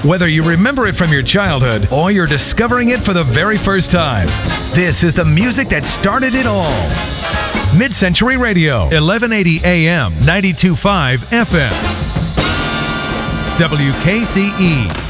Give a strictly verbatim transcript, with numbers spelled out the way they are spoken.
Whether you remember it from your childhood or you're discovering it for the very first time, this is the music that started it all. Mid-Century Radio, eleven eighty A M, ninety-two point five F M. W K C E.